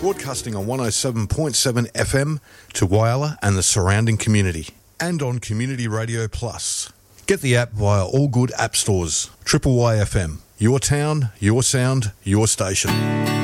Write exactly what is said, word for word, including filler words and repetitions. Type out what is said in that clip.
Broadcasting on one oh seven point seven F M to Whyalla and the surrounding community. And on Community Radio Plus. Get the app via all good app stores. Triple Y F M. Your town, your sound, your station.